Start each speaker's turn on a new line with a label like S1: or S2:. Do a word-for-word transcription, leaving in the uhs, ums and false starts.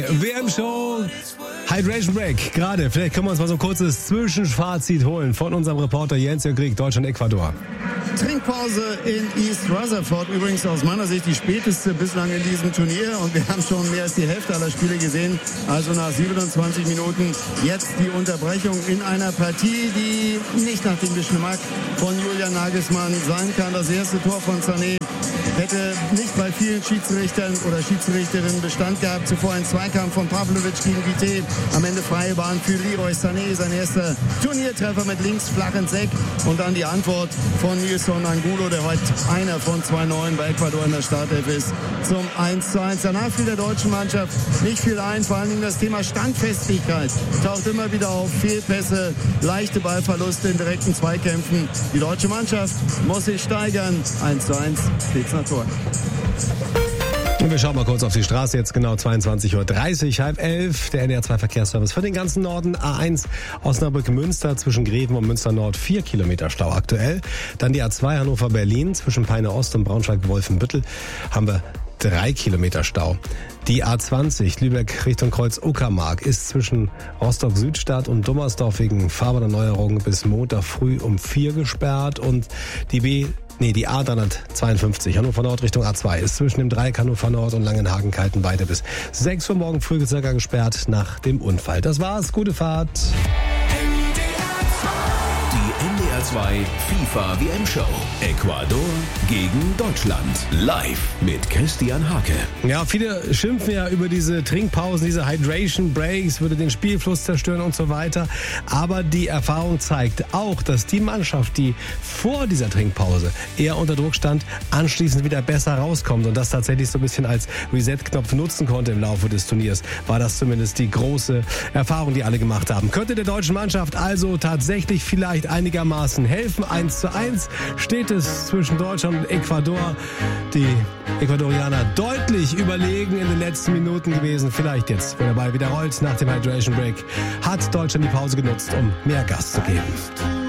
S1: W M-Show, Hydration Break, gerade. Vielleicht können wir uns mal so ein kurzes Zwischenfazit holen von unserem Reporter Jens-Jörg Krieg, Deutschland-Ecuador.
S2: Trinkpause in East Rutherford, übrigens aus meiner Sicht die späteste bislang in diesem Turnier und wir haben schon mehr als die Hälfte aller Spiele gesehen, also nach siebenundzwanzig Minuten jetzt die Unterbrechung in einer Partie, die nicht nach dem Geschmack von Julian Nagelsmann sein kann. Das erste Tor von Sané hätte nicht bei vielen Schiedsrichtern oder Schiedsrichterinnen Bestand gehabt. Zuvor ein Zweikampf von Pavlovic gegen Vité. Am Ende freie Bahn für Leroy Sané. Sein erster Turniertreffer mit links flach ins Eck. Und dann die Antwort von Nilson Angulo, der heute einer von zwei Neuen bei Ecuador in der Startelf ist, zum eins zu eins. Danach fiel der deutschen Mannschaft nicht viel ein. Vor allen Dingen das Thema Standfestigkeit taucht immer wieder auf. Fehlpässe, leichte Ballverluste in direkten Zweikämpfen. Die deutsche Mannschaft muss sich steigern. eins zu eins steht's nach Tor.
S1: Und wir schauen mal kurz auf die Straße, jetzt genau zweiundzwanzig Uhr dreißig, halb elf, der N D R zwei Verkehrsservice für den ganzen Norden. A eins Osnabrück-Münster zwischen Greven und Münster-Nord, vier Kilometer Stau aktuell. Dann die A zwei Hannover-Berlin zwischen Peine-Ost und Braunschweig-Wolfenbüttel haben wir drei Kilometer Stau. Die A zwanzig Lübeck Richtung Kreuz-Uckermark ist zwischen Rostock-Südstadt und Dummersdorf wegen Fahrbahnerneuerung bis Montag früh um vier gesperrt und die B Nee, die A dreihundertzweiundfünfzig Hannover Nord Richtung A zwei ist zwischen dem Dreieck Hannover Nord und Langenhagen-Kaltenweite bis sechs Uhr morgen früh circa gesperrt nach dem Unfall. Das war's, gute Fahrt.
S3: Die N D R zwei FIFA W M-Show. Ecuador gegen Deutschland. Live mit Christian Hake.
S1: Ja, viele schimpfen ja über diese Trinkpausen, diese Hydration Breaks, würde den Spielfluss zerstören und so weiter. Aber die Erfahrung zeigt auch, dass die Mannschaft, die vor dieser Trinkpause eher unter Druck stand, anschließend wieder besser rauskommt und das tatsächlich so ein bisschen als Reset-Knopf nutzen konnte im Laufe des Turniers. War das zumindest die große Erfahrung, die alle gemacht haben. Könnte der deutschen Mannschaft also tatsächlich vielleicht einigermaßen helfen? eins zu eins steht es zwischen Deutschland und Ecuador. Die Ecuadorianer deutlich überlegen in den letzten Minuten gewesen. Vielleicht jetzt, wenn der Ball wieder rollt nach dem Hydration Break, hat Deutschland die Pause genutzt, um mehr Gas zu geben.